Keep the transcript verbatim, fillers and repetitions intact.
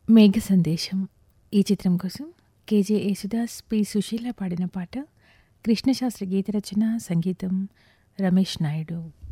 మేఘ సందేశం ఈ చిత్రం కోసం కేజే యేసుదాస్, పి సుశీల పాడిన పాట. కృష్ణశాస్త్రి గీత రచన, సంగీతం రమేష్ నాయుడు.